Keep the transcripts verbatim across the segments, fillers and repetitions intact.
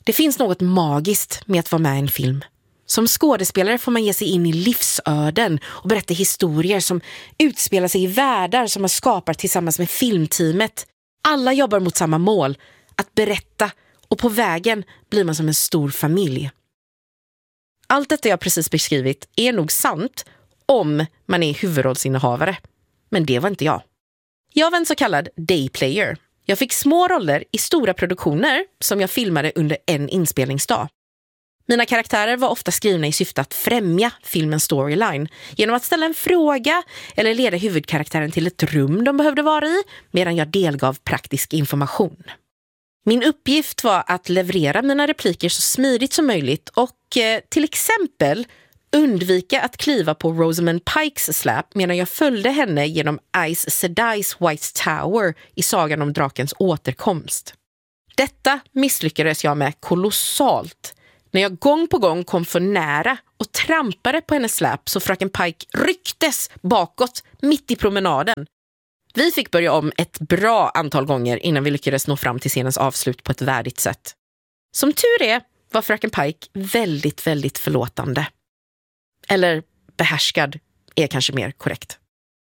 Det finns något magiskt med att vara med i en film. Som skådespelare får man ge sig in i livsöden och berätta historier som utspelar sig i världar som man skapar tillsammans med filmteamet. Alla jobbar mot samma mål, att berätta, och på vägen blir man som en stor familj. Allt detta jag precis beskrivit är nog sant om man är huvudrollsinnehavare. Men det var inte jag. Jag var en så kallad dayplayer. Jag fick små roller i stora produktioner som jag filmade under en inspelningsdag. Mina karaktärer var ofta skrivna i syfte att främja filmens storyline genom att ställa en fråga eller leda huvudkaraktären till ett rum de behövde vara i medan jag delgav praktisk information. Min uppgift var att leverera mina repliker så smidigt som möjligt och eh, till exempel undvika att kliva på Rosamund Pikes släp medan jag följde henne genom Aes Sedais White Tower i sagan om drakens återkomst. Detta misslyckades jag med kolossalt när jag gång på gång kom för nära och trampade på hennes släp så fröken Pike rycktes bakåt mitt i promenaden. Vi fick börja om ett bra antal gånger innan vi lyckades nå fram till scenens avslut på ett värdigt sätt. Som tur är var fröken Pike väldigt, väldigt förlåtande. Eller behärskad är kanske mer korrekt.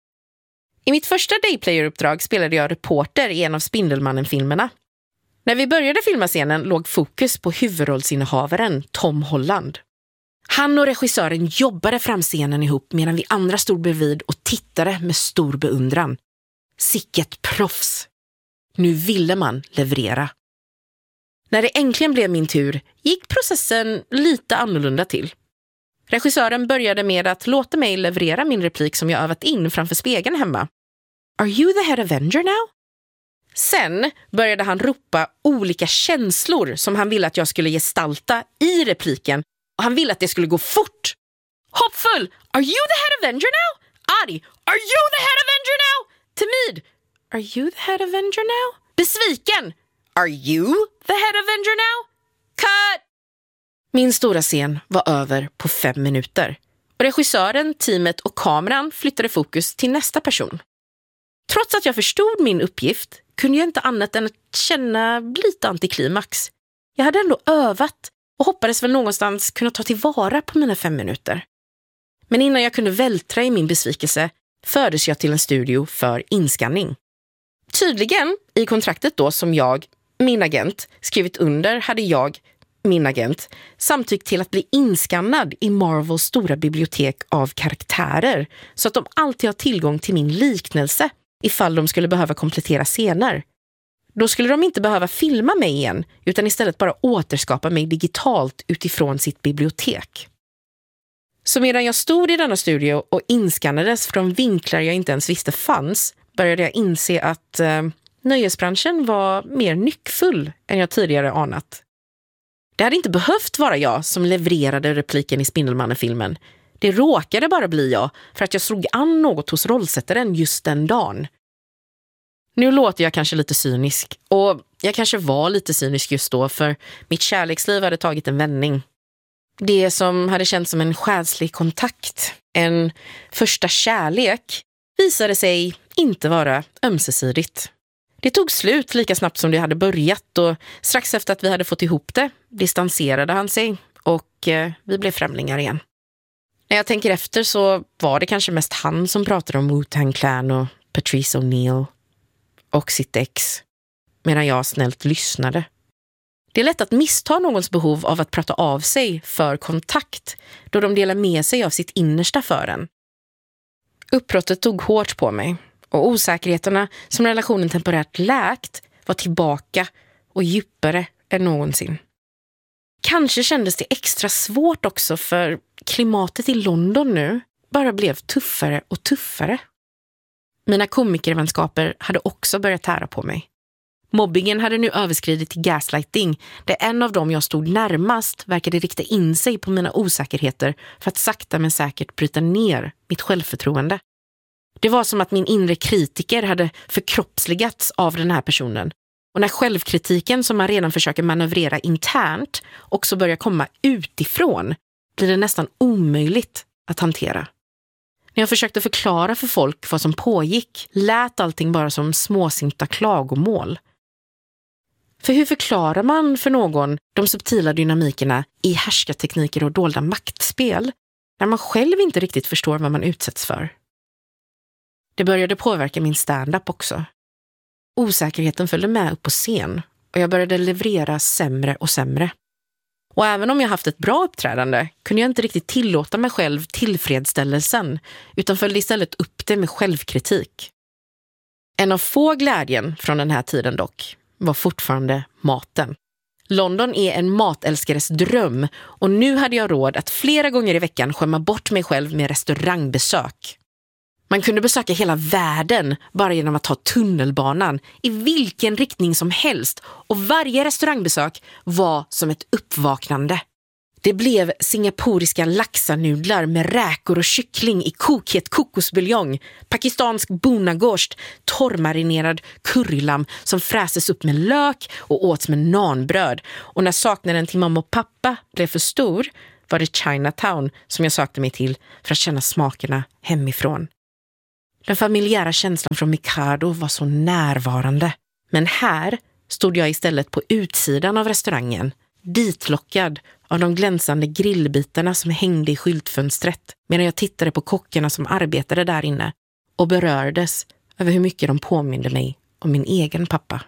I mitt första dayplayer-uppdrag spelade jag reporter i en av Spindelmannen-filmerna. När vi började filma scenen låg fokus på huvudrollsinnehavaren Tom Holland. Han och regissören jobbade fram scenen ihop medan vi andra stod bredvid och tittade med stor beundran. Sicket proffs! Nu ville man leverera. När det äntligen blev min tur gick processen lite annorlunda till. Regissören började med att låta mig leverera min replik som jag övat in framför spegeln hemma. Are you the head Avenger now? Sen började han ropa olika känslor som han ville att jag skulle gestalta i repliken. Och han ville att det skulle gå fort. Hoppfull! Are you the head Avenger now? Arg! Are you the head Avenger now? Timid! Are you the head Avenger now? Besviken! Are you the head Avenger now? Cut! Min stora scen var över på fem minuter. Och regissören, teamet och kameran flyttade fokus till nästa person. Trots att jag förstod min uppgift kunde jag inte annat än att känna lite antiklimax. Jag hade ändå övat och hoppades väl någonstans kunna ta tillvara på mina fem minuter. Men innan jag kunde vältra i min besvikelse fördes jag till en studio för inskanning. Tydligen i kontraktet då som jag, min agent, skrivit under hade jag, min agent, samtyckt till att bli inskannad i Marvels stora bibliotek av karaktärer så att de alltid har tillgång till min liknelse ifall de skulle behöva komplettera scener. Då skulle de inte behöva filma mig igen utan istället bara återskapa mig digitalt utifrån sitt bibliotek. Så medan jag stod i denna studio och inskannades från vinklar jag inte ens visste fanns började jag inse att eh, nöjesbranschen var mer nyckfull än jag tidigare anat. Det hade inte behövt vara jag som levererade repliken i Spindelmannen-filmen. Det råkade bara bli jag för att jag slog an något hos rollsättaren just den dagen. Nu låter jag kanske lite cynisk och jag kanske var lite cynisk just då för mitt kärleksliv hade tagit en vändning. Det som hade känts som en själslig kontakt, en första kärlek, visade sig inte vara ömsesidigt. Det tog slut lika snabbt som det hade börjat och strax efter att vi hade fått ihop det distanserade han sig och eh, vi blev främlingar igen. När jag tänker efter så var det kanske mest han som pratade om Wu-Tang Clan och Patrice O'Neill och sitt ex medan jag snällt lyssnade. Det är lätt att missta någons behov av att prata av sig för kontakt då de delar med sig av sitt innersta för en. Uppbrottet tog hårt på mig och osäkerheterna som relationen temporärt läkt var tillbaka och djupare än någonsin. Kanske kändes det extra svårt också för klimatet i London nu bara blev tuffare och tuffare. Mina komikervänskaper hade också börjat tära på mig. Mobbingen hade nu överskridit till gaslighting där en av dem jag stod närmast verkade rikta in sig på mina osäkerheter för att sakta men säkert bryta ner mitt självförtroende. Det var som att min inre kritiker hade förkroppsligats av den här personen. Och när självkritiken som man redan försöker manövrera internt också börjar komma utifrån blir det nästan omöjligt att hantera. När jag försökte förklara för folk vad som pågick lät allting bara som småsinta klagomål. För hur förklarar man för någon de subtila dynamikerna i härskartekniker och dolda maktspel när man själv inte riktigt förstår vad man utsätts för? Det började påverka min stand-up också. Osäkerheten följde med upp på scen och jag började leverera sämre och sämre. Och även om jag haft ett bra uppträdande kunde jag inte riktigt tillåta mig själv tillfredsställelsen utan följde istället upp det med självkritik. En av få glädjen från den här tiden dock var fortfarande maten. London är en matälskares dröm och nu hade jag råd att flera gånger i veckan skämma bort mig själv med restaurangbesök. Man kunde besöka hela världen bara genom att ta tunnelbanan i vilken riktning som helst och varje restaurangbesök var som ett uppvaknande. Det blev singaporiska laxanudlar med räkor och kyckling i kokhet kokosbuljong, pakistansk bonagårst, torrmarinerad currylamm som fräses upp med lök och åts med nanbröd. Och när saknaden till mamma och pappa blev för stor var det Chinatown som jag sökte mig till för att känna smakerna hemifrån. Den familjära känslan från Mikado var så närvarande. Men här stod jag istället på utsidan av restaurangen, ditlockad av de glänsande grillbitarna som hängde i skyltfönstret medan jag tittade på kockarna som arbetade där inne och berördes över hur mycket de påminde mig om min egen pappa.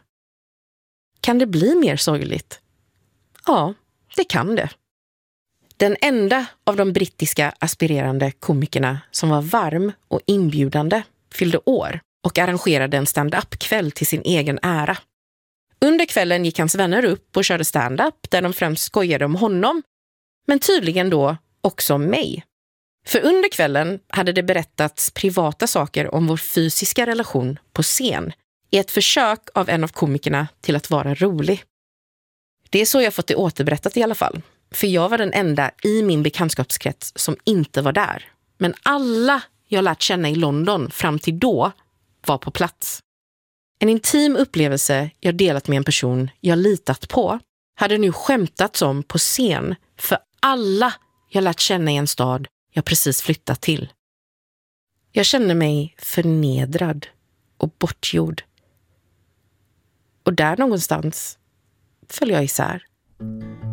Kan det bli mer sorgligt? Ja, det kan det. Den enda av de brittiska aspirerande komikerna som var varm och inbjudande fyllde år och arrangerade en stand-up-kväll till sin egen ära. Under kvällen gick hans vänner upp och körde stand-up där de främst skojade om honom, men tydligen då också om mig. För under kvällen hade det berättats privata saker om vår fysiska relation på scen i ett försök av en av komikerna till att vara rolig. Det är så jag fått det återberättat i alla fall. För jag var den enda i min bekantskapskrets som inte var där. Men alla jag lärt känna i London fram till då var på plats. En intim upplevelse jag delat med en person jag litat på hade nu skämtats om på scen för alla jag lärt känna i en stad jag precis flyttat till. Jag kände mig förnedrad och bortgjord. Och där någonstans föll jag isär.